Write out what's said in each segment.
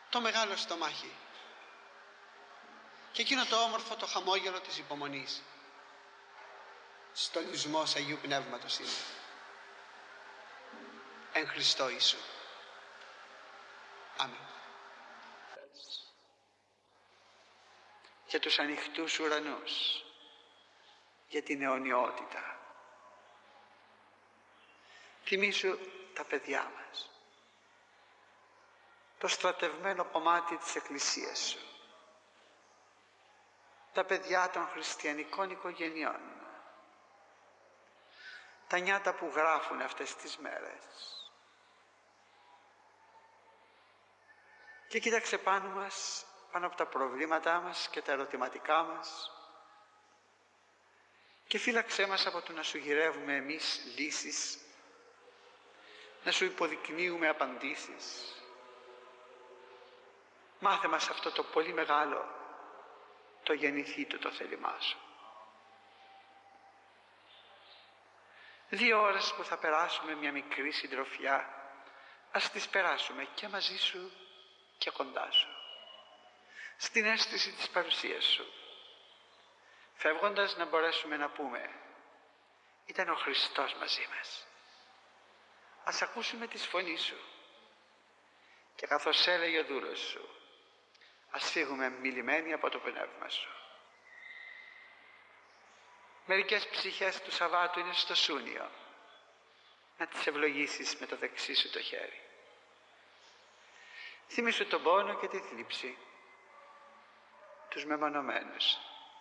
το μεγάλο στομάχι και εκείνο το όμορφο το χαμόγελο της υπομονής. Στολισμός Αγίου Πνεύματος είναι. Εν Χριστώ Ιησού. Αμήν. Για τους ανοιχτούς ουρανούς, για την αιωνιότητα. Θυμήσου τα παιδιά μας, το στρατευμένο κομμάτι της Εκκλησίας σου, τα παιδιά των χριστιανικών οικογενειών, τα νιάτα που γράφουν αυτές τις μέρες. Και κοίταξε πάνω μας, πάνω από τα προβλήματά μας και τα ερωτηματικά μας, και φύλαξέ μας από το να σου γυρεύουμε εμείς λύσεις, να σου υποδεικνύουμε απαντήσεις. Μάθε μας αυτό το πολύ μεγάλο, το γεννηθήτω το θέλημά σου. 2 ώρες που θα περάσουμε μια μικρή συντροφιά, ας τις περάσουμε και μαζί σου και κοντά σου, στην αίσθηση της παρουσίας σου, φεύγοντας να μπορέσουμε να πούμε ήταν ο Χριστός μαζί μας. Ας ακούσουμε τη φωνή σου και καθώς έλεγε ο δούλος σου, ας φύγουμε μιλημένοι από το πνεύμα σου. Μερικές ψυχές του Σαββάτου είναι στο Σούνιο, να τις ευλογήσεις με το δεξί σου το χέρι. Θυμήσου τον πόνο και τη θλίψη, τους μεμονωμένους.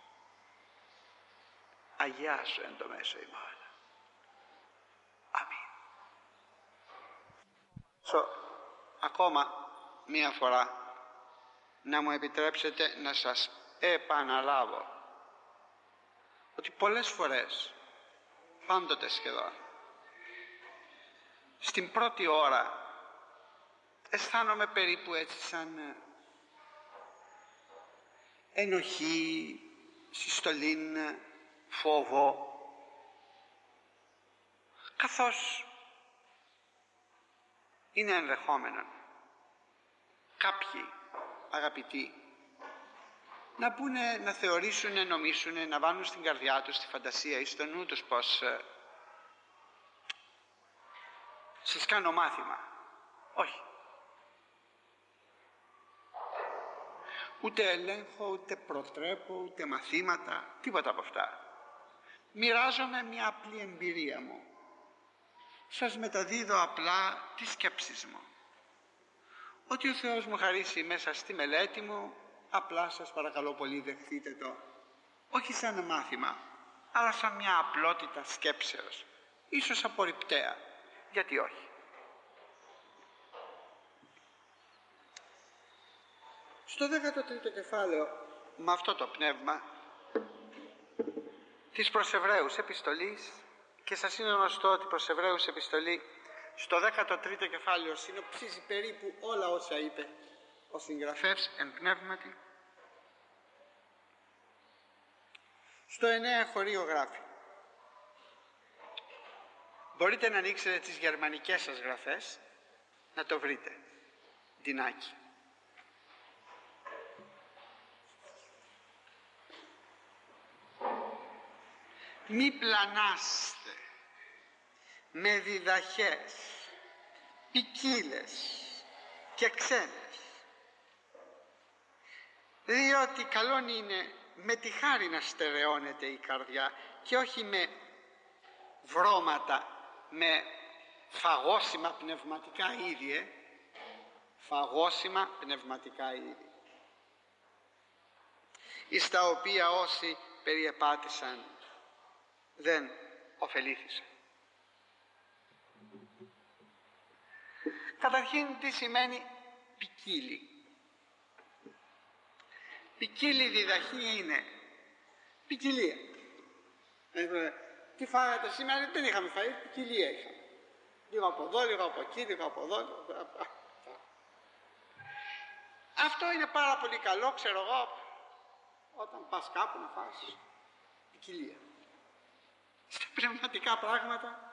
Αγιάσου εν το μέσο ημών. Αμήν. Ακόμα μία φορά να μου επιτρέψετε να σας επαναλάβω ότι πολλές φορές, πάντοτε σχεδόν, στην πρώτη ώρα αισθάνομαι περίπου έτσι σαν ενοχή, συστολήν, φόβο, καθώς είναι ενδεχόμενο κάποιοι αγαπητοί να πούνε, να θεωρήσουν, να νομίσουν, να βάλουν στην καρδιά τους, στη φαντασία ή στο νου τους πως σας κάνω μάθημα. Όχι. Ούτε ελέγχω, ούτε προτρέπω, ούτε μαθήματα, τίποτα από αυτά. Μοιράζομαι μια απλή εμπειρία μου. Σας μεταδίδω απλά τις σκέψεις μου. Ό,τι ο Θεός μου χαρίσει μέσα στη μελέτη μου, απλά σας παρακαλώ πολύ δεχτείτε το. Όχι σαν μάθημα, αλλά σαν μια απλότητα σκέψεως. Ίσως απορριπταία. Γιατί όχι. Στο 13ο κεφάλαιο, με αυτό το πνεύμα της προς Εβραίους επιστολής, και σας είναι γνωστό ότι προς Εβραίους επιστολή στο 13ο κεφάλαιο συνοψίζει περίπου όλα όσα είπε ο συγγραφέας εν πνεύματι. Στο 9 χωρίο γράφει. Μπορείτε να ανοίξετε τις γερμανικές σας γραφές, να το βρείτε. Ντινάκι. Μη πλανάστε με διδαχές ποικίλες και ξένες, διότι καλόν είναι με τη χάρη να στερεώνεται η καρδιά και όχι με βρώματα, με φαγώσιμα πνευματικά είδη, φαγώσιμα πνευματικά είδη, εις τα οποία όσοι περιεπάτησαν δεν ωφελήθησαν. Καταρχήν, τι σημαίνει ποικίλη? Ποικίλη διδαχή είναι ποικιλία. Τι φάγατε σήμερα? Δεν είχαμε φάει, ποικιλία είχαμε. Λίγο από εδώ, λίγο από εκεί, λίγο από εδώ. Αυτό είναι πάρα πολύ καλό, ξέρω εγώ, όταν πας κάπου να φας ποικιλία. Στα πνευματικά πράγματα